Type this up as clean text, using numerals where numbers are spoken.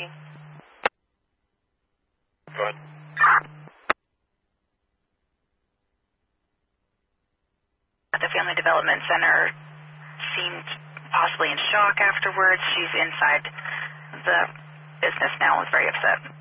speaking. Go ahead. The Family Development Center seemed possibly in shock afterwards. She's inside the business now and was very upset.